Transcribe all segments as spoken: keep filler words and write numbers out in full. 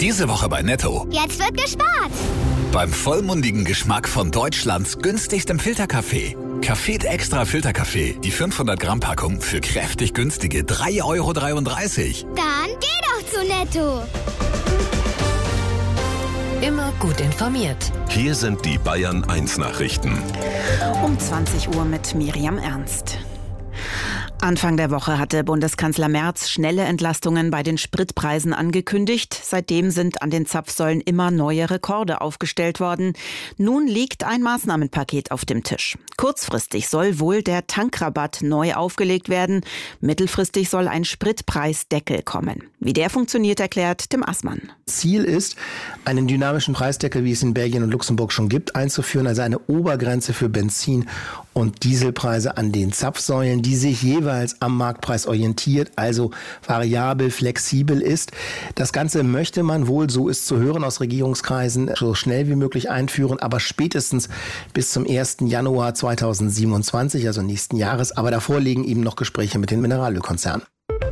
Diese Woche bei Netto. Jetzt wird gespart. Beim vollmundigen Geschmack von Deutschlands günstigstem Filterkaffee. Café Extra Filterkaffee. Die fünfhundert Gramm Packung für kräftig günstige drei Euro dreiunddreißig. Dann geh doch zu Netto. Immer gut informiert. Hier sind die Bayern eins Nachrichten. Um zwanzig Uhr mit Miriam Ernst. Anfang der Woche hatte Bundeskanzler Merz schnelle Entlastungen bei den Spritpreisen angekündigt. Seitdem sind an den Zapfsäulen immer neue Rekorde aufgestellt worden. Nun liegt ein Maßnahmenpaket auf dem Tisch. Kurzfristig soll wohl der Tankrabatt neu aufgelegt werden. Mittelfristig soll ein Spritpreisdeckel kommen. Wie der funktioniert, erklärt Tim Assmann. Ziel ist, einen dynamischen Preisdeckel, wie es in Belgien und Luxemburg schon gibt, einzuführen, also eine Obergrenze für Benzin- und Dieselpreise an den Zapfsäulen, die sich jeweils am Marktpreis orientiert, also variabel, flexibel ist. Das Ganze möchte man wohl, so ist zu hören aus Regierungskreisen, so schnell wie möglich einführen, aber spätestens bis zum ersten Januar zweitausendsiebenundzwanzig, also nächsten Jahres. Aber davor liegen eben noch Gespräche mit den Mineralölkonzernen.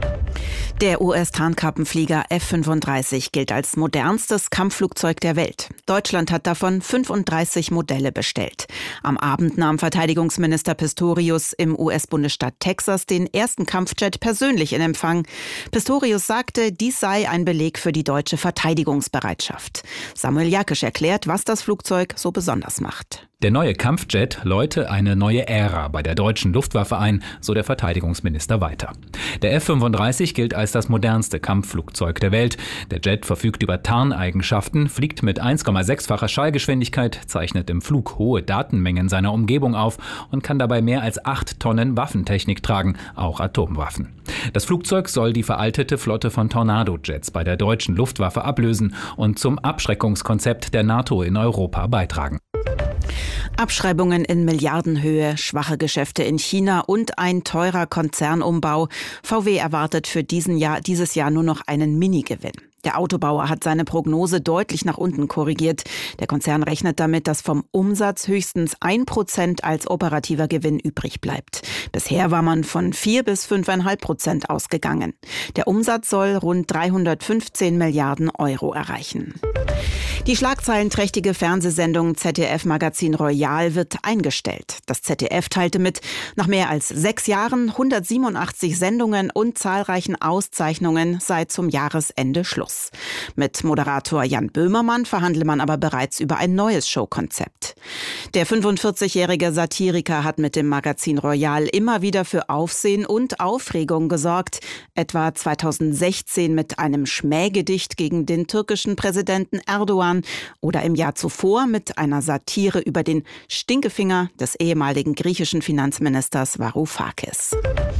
Der U S-Tarnkampfenflieger F fünfunddreißig gilt als modernstes Kampfflugzeug der Welt. Deutschland hat davon fünfunddreißig Modelle bestellt. Am Abend nahm Verteidigungsminister Pistorius im U S-Bundesstaat Texas den ersten Kampfjet persönlich in Empfang. Pistorius sagte, dies sei ein Beleg für die deutsche Verteidigungsbereitschaft. Samuel Jakisch erklärt, was das Flugzeug so besonders macht. Der neue Kampfjet läute eine neue Ära bei der deutschen Luftwaffe ein, so der Verteidigungsminister weiter. Der F fünfunddreißig gilt als das modernste Kampfflugzeug der Welt. Der Jet verfügt über Tarneigenschaften, fliegt mit eins Komma sechs-facher Schallgeschwindigkeit, zeichnet im Flug hohe Datenmengen seiner Umgebung auf und kann dabei mehr als acht Tonnen Waffentechnik tragen, auch Atomwaffen. Das Flugzeug soll die veraltete Flotte von Tornado-Jets bei der deutschen Luftwaffe ablösen und zum Abschreckungskonzept der NATO in Europa beitragen. Abschreibungen in Milliardenhöhe, schwache Geschäfte in China und ein teurer Konzernumbau. V W erwartet für diesen Jahr, dieses Jahr nur noch einen Minigewinn. Der Autobauer hat seine Prognose deutlich nach unten korrigiert. Der Konzern rechnet damit, dass vom Umsatz höchstens ein Prozent als operativer Gewinn übrig bleibt. Bisher war man von vier bis fünfeinhalb Prozent ausgegangen. Der Umsatz soll rund dreihundertfünfzehn Milliarden Euro erreichen. Die schlagzeilenträchtige Fernsehsendung Z D F Magazin Royal wird eingestellt. Das Z D F teilte mit, nach mehr als sechs Jahren, hundertsiebenundachtzig Sendungen und zahlreichen Auszeichnungen sei zum Jahresende Schluss. Mit Moderator Jan Böhmermann verhandle man aber bereits über ein neues Showkonzept. Der fünfundvierzigjährige Satiriker hat mit dem Magazin Royal immer wieder für Aufsehen und Aufregung gesorgt. Etwa zweitausendsechzehn mit einem Schmähgedicht gegen den türkischen Präsidenten Erdogan oder im Jahr zuvor mit einer Satire über den Stinkefinger des ehemaligen griechischen Finanzministers Varoufakis.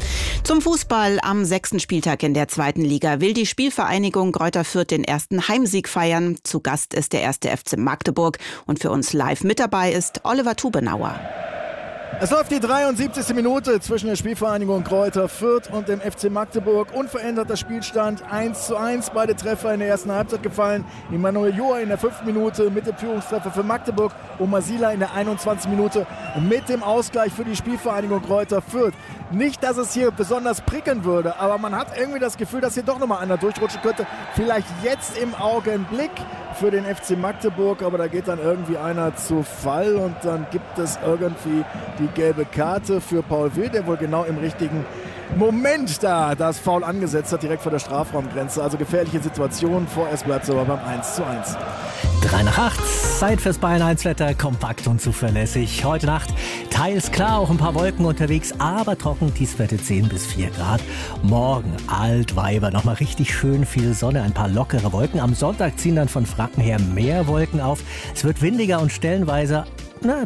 Zum Fußball am sechsten Spieltag in der zweiten Liga will die Spielvereinigung Greuther Fürth den ersten Heimsieg feiern. Zu Gast ist der erste F C Magdeburg und für uns live mit dabei ist Oliver Tubenauer. Es läuft die dreiundsiebzigste Minute zwischen der Spielvereinigung Greuther Fürth und dem F C Magdeburg. Unveränderter Spielstand eins zu eins. Beide Treffer in der ersten Halbzeit gefallen. Immanuel Joa in der fünften Minute mit dem Führungstreffer für Magdeburg. Und Masila in der einundzwanzigsten Minute mit dem Ausgleich für die Spielvereinigung Greuther Fürth. Nicht, dass es hier besonders prickeln würde, aber man hat irgendwie das Gefühl, dass hier doch nochmal einer durchrutschen könnte. Vielleicht jetzt im Augenblick für den F C Magdeburg, aber da geht dann irgendwie einer zu Fall und dann gibt es irgendwie die gelbe Karte für Paul Will, der wohl genau im richtigen Moment da das Foul angesetzt hat, direkt vor der Strafraumgrenze. Also gefährliche Situation, vorerst bleibt es aber beim eins zu eins. drei nach acht, Zeit fürs Bayern eins Wetter, kompakt und zuverlässig. Heute Nacht teils klar, auch ein paar Wolken unterwegs, aber trocken, Tiefstwerte zehn bis vier Grad. Morgen Altweiber, nochmal richtig schön viel Sonne, ein paar lockere Wolken. Am Sonntag ziehen dann von Franken her mehr Wolken auf. Es wird windiger und stellenweise, na,